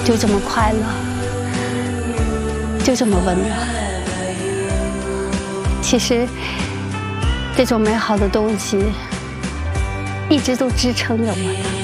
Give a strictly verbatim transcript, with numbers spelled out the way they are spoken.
就这么快乐，就这么温暖。其实，这种美好的东西一直都支撑着我的。